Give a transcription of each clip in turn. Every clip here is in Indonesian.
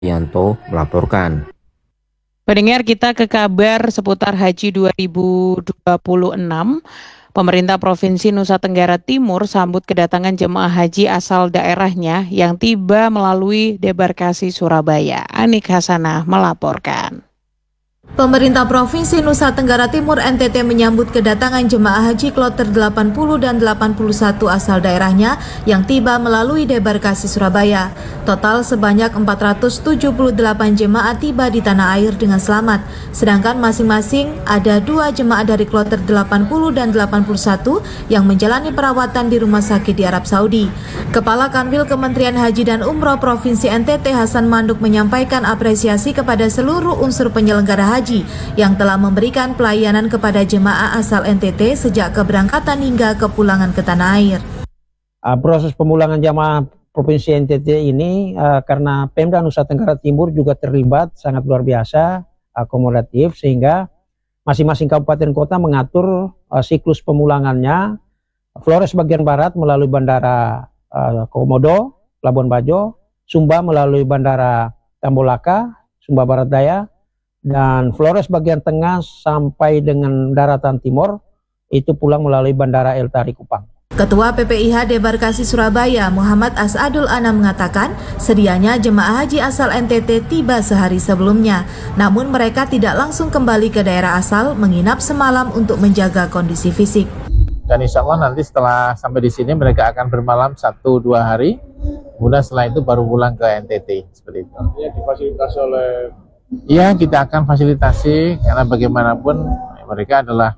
Yanto melaporkan. Pendengar, kita ke kabar seputar Haji 2026. Pemerintah Provinsi Nusa Tenggara Timur sambut kedatangan jemaah haji asal daerahnya yang tiba melalui debarkasi Surabaya. Anik Hasanah melaporkan. Pemerintah Provinsi Nusa Tenggara Timur NTT menyambut kedatangan jemaah haji kloter 80 dan 81 asal daerahnya yang tiba melalui debarkasi Surabaya. Total sebanyak 478 jemaah tiba di tanah air dengan selamat, sedangkan masing-masing ada 2 jemaah dari kloter 80 dan 81 yang menjalani perawatan di rumah sakit di Arab Saudi. Kepala Kanwil Kementerian Haji dan Umroh Provinsi NTT Hasan Manduk menyampaikan apresiasi kepada seluruh unsur penyelenggara haji yang telah memberikan pelayanan kepada jemaah asal NTT sejak keberangkatan hingga kepulangan ke tanah air. Proses pemulangan jemaah Provinsi NTT ini karena Pemda Nusa Tenggara Timur juga terlibat sangat luar biasa, akomodatif, sehingga masing-masing kabupaten kota mengatur siklus pemulangannya. Flores bagian barat melalui Bandara Komodo, Labuan Bajo, Sumba melalui Bandara Tambolaka, Sumba Barat Daya, dan Flores bagian tengah sampai dengan daratan timur itu pulang melalui Bandara El Tari Kupang. Ketua PPIH Debarkasi Surabaya Muhammad Asadul Ana mengatakan sedianya jemaah haji asal NTT tiba sehari sebelumnya, namun mereka tidak langsung kembali ke daerah asal, menginap semalam untuk menjaga kondisi fisik. Dan insya Allah nanti setelah sampai di sini mereka akan bermalam 1-2 hari, kemudian setelah itu baru pulang ke NTT seperti itu. Ya, difasilitasi oleh. Iya, kita akan fasilitasi karena bagaimanapun mereka adalah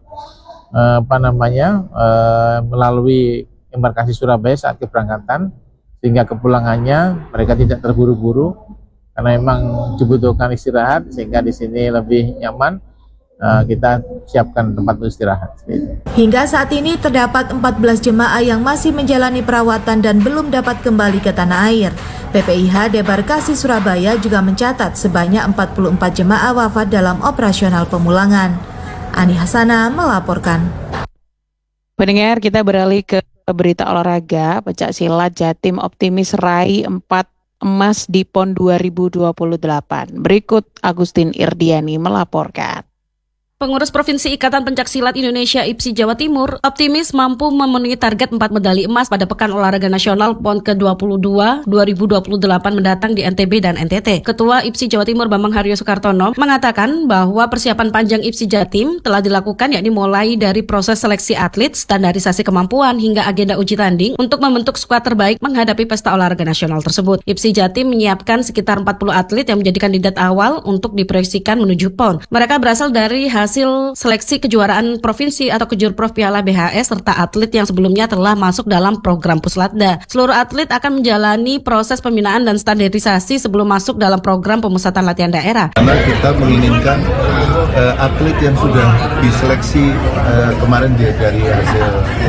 melalui embarkasi Surabaya saat keberangkatan, sehingga kepulangannya mereka tidak terburu-buru karena memang dibutuhkan istirahat, sehingga di sini lebih nyaman. Kita siapkan tempat untuk istirahat. Hingga saat ini terdapat 14 jemaah yang masih menjalani perawatan dan belum dapat kembali ke tanah air. PPIH Debarkasi Surabaya juga mencatat sebanyak 44 jemaah wafat dalam operasional pemulangan. Ani Hasanah melaporkan. Pendengar, kita beralih ke berita olahraga. Pencak silat Jatim optimis raih 4 emas di PON 2028. Berikut Agustin Irdiani melaporkan. Pengurus Provinsi Ikatan Pencaksilat Indonesia IPSI Jawa Timur optimis mampu memenuhi target 4 medali emas pada Pekan Olahraga Nasional PON ke-22 2028 mendatang di NTB dan NTT. Ketua IPSI Jawa Timur Bambang Haryo Sukartono mengatakan bahwa persiapan panjang IPSI Jatim telah dilakukan, yakni mulai dari proses seleksi atlet, standarisasi kemampuan hingga agenda uji tanding untuk membentuk skuad terbaik menghadapi Pesta Olahraga Nasional tersebut. IPSI Jatim menyiapkan sekitar 40 atlet yang menjadi kandidat awal untuk diproyeksikan menuju PON. Mereka berasal dari hasil seleksi kejuaraan provinsi atau Kejurprov Piala BHS serta atlet yang sebelumnya telah masuk dalam program Puslatda. Seluruh atlet akan menjalani proses pembinaan dan standarisasi sebelum masuk dalam program pemusatan latihan daerah. Karena kita menginginkan atlet yang sudah diseleksi kemarin dari hasil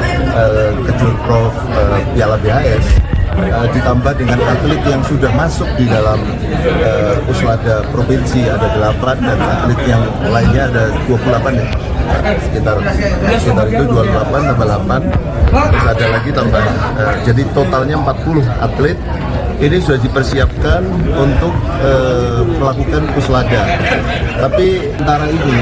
Kejurprov Piala BHS ditambah dengan atlet yang sudah masuk di dalam Puslatda provinsi ada 8 dan atlet yang lainnya ada 28 ya. Sekitar itu 28 tambah 8 terus ada lagi tambah jadi totalnya 40 atlet ini sudah dipersiapkan untuk melakukan Puslatda. Tapi antara ini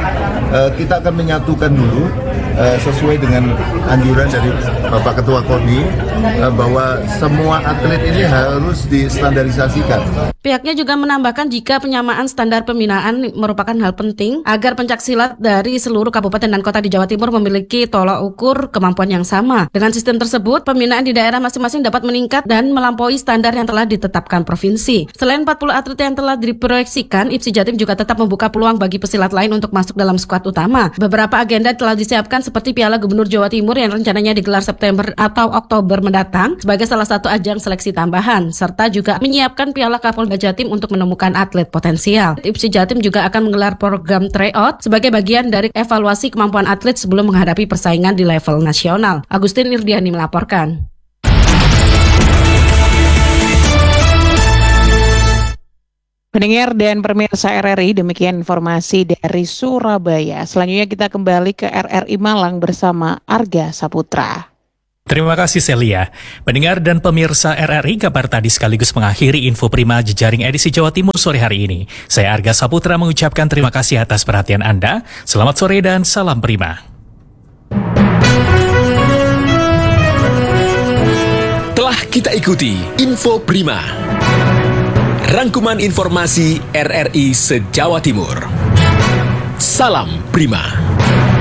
kita akan menyatukan dulu sesuai dengan anjuran dari Bapak Ketua KONI bahwa semua atlet ini harus distandarisasikan. Pihaknya juga menambahkan jika penyamaan standar pembinaan merupakan hal penting agar pencaksilat dari seluruh kabupaten dan kota di Jawa Timur memiliki tolak ukur kemampuan yang sama. Dengan sistem tersebut, pembinaan di daerah masing-masing dapat meningkat dan melampaui standar yang telah ditetapkan provinsi. Selain 40 atlet yang telah diproyeksikan, IPSI Jatim juga tetap membuka peluang bagi pesilat lain untuk masuk dalam skuad utama. Beberapa agenda telah disiapkan seperti Piala Gubernur Jawa Timur yang rencananya digelar September atau Oktober mendatang sebagai salah satu ajang seleksi tambahan, serta juga menyiapkan Piala Kapolda Jatim untuk menemukan atlet potensial. IPSI Jatim juga akan menggelar program tryout sebagai bagian dari evaluasi kemampuan atlet sebelum menghadapi persaingan di level nasional. Agustin Irdiani melaporkan. Pendengar dan pemirsa RRI, demikian informasi dari Surabaya. Selanjutnya kita kembali ke RRI Malang bersama Arga Saputra. Terima kasih Celia. Pendengar dan pemirsa RRI, kabar tadi sekaligus mengakhiri Info Prima Jejaring edisi Jawa Timur sore hari ini. Saya Arga Saputra mengucapkan terima kasih atas perhatian Anda. Selamat sore dan salam Prima. Telah kita ikuti Info Prima, rangkuman informasi RRI se-Jawa Timur. Salam Prima.